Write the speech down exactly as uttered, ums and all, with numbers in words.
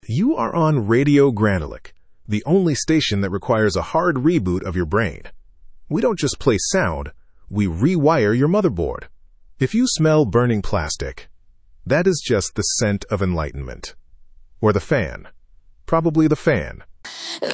You are on Radio Grandelic, the only station that requires a hard reboot of your brain. We don't just play sound, we rewire your motherboard. If you smell burning plastic, that is just the scent of enlightenment. Or the fan. Probably the fan.